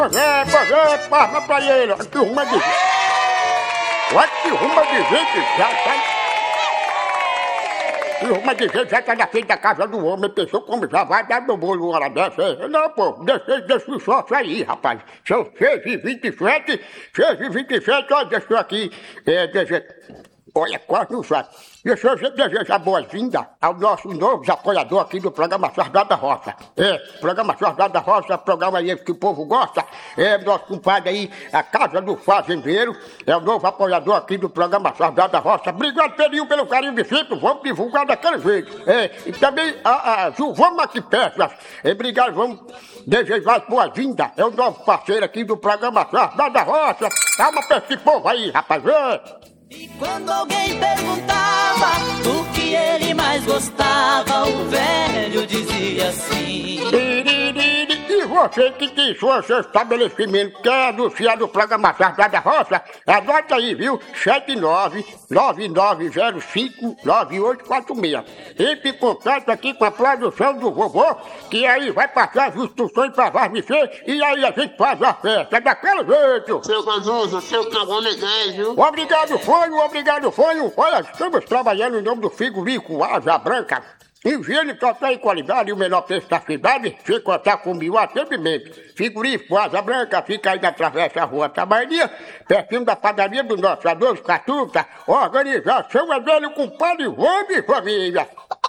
Pois é, palma pra ele, que ruma de... Olha que ruma de gente já tá... Que ruma de gente já tá na frente da casa do homem, pensou como já vai dar no bolo uma hora dessa. Não, pô, deixa o sócio aí, rapaz. São 6h27, olha, deixa eu aqui, olha, quase no saco. Deixa eu desejar boas-vindas ao nosso novo apoiador aqui do programa Sargado da Roça. Programa Sargado da Roça, programa aí que o povo gosta. Nosso compadre aí, a Casa do Fazendeiro, é o novo apoiador aqui do programa Sargado da Roça. Obrigado, Pedrinho, pelo carinho de sempre, vamos divulgar daquele jeito. E também a Gilvama aqui Peças. Obrigado, vamos desejar boas-vindas. É o novo parceiro aqui do programa Sargado da Roça. Calma pra esse povo aí, rapaz. E quando alguém perguntava do que ele mais gostava, o velho dizia assim: E você que tem seu estabelecimento, quer anunciar no programa Sargado da Roça, anota aí, viu? 7999059846. Entre em contato aqui com a produção do vovô, que aí vai passar as instruções pra Varmicer e aí a gente faz a festa daquele jeito. Seu Cazuza, seu programa é 10, viu? Obrigado, Fanho. Olha, estamos trabalhando em nome do frigorífico Asa Branca. Higiene total e qualidade e o menor preço da cidade, sem contar com mil atendimento. Frigorífico Asa Branca fica aí na travessa Rua Tabaria, pertinho da padaria do nosso Adolfo Catuta. Organização é dele com padre Vande e família.